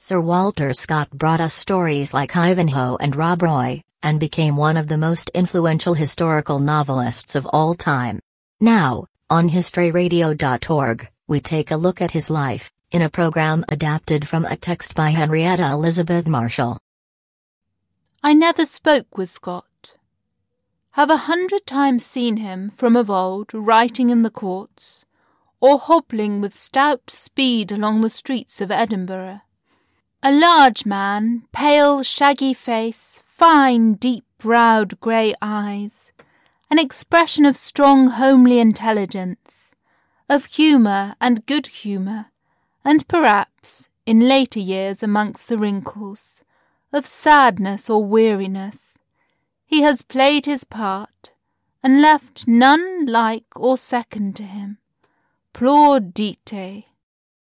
Sir Walter Scott brought us stories like Ivanhoe and Rob Roy, and became one of the most influential historical novelists of all time. Now, on historyradio.org, we take a look at his life, in a program adapted from a text by Henrietta Elizabeth Marshall. I never spoke with Scott. Have 100 times seen him from of old writing in the courts, or hobbling with stout speed along the streets of Edinburgh. A large man, pale shaggy face, fine deep-browed grey eyes, an expression of strong homely intelligence, of humour and good humour, and perhaps, in later years amongst the wrinkles, of sadness or weariness. He has played his part, and left none like or second to him. Plaudite.